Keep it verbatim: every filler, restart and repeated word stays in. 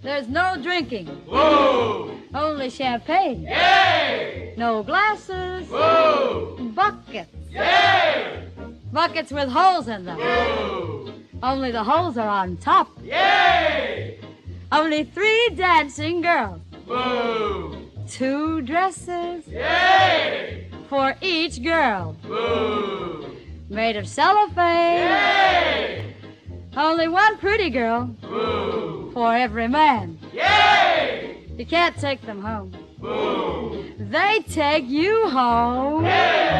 There's no drinking. Boo! Only champagne. Yay! No glasses. Boo! Buckets. Yay! Buckets with holes in them. Boo! Only the holes are on top. Yay! Only three dancing girls. Boo! Two dresses Yay! for each girl. Boo! Made of cellophane. Yay! Only one pretty girl Boo! for every man. Yay! You can't take them home. Boo! They take you home. Yay!